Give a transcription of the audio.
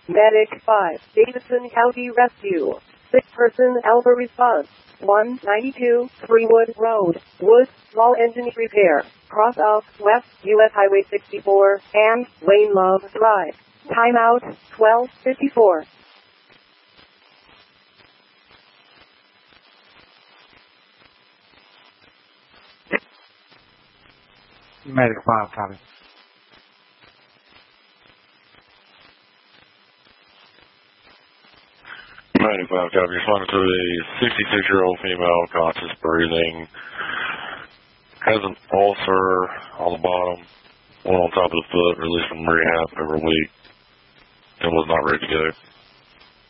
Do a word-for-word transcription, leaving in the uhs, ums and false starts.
Medic five, Davidson County Rescue. Sick person Alpha response. one ninety-two, Freewood Road, Woods, small engine repair. Cross off West U S Highway sixty-four and Wayne Love Drive. Timeout twelve fifty-four. Medic five, copy. Medic five, copy. Responding to a sixty-six-year-old female, conscious, breathing, has an ulcer on the bottom, one on top of the foot, released from rehab every week, and was not ready to go.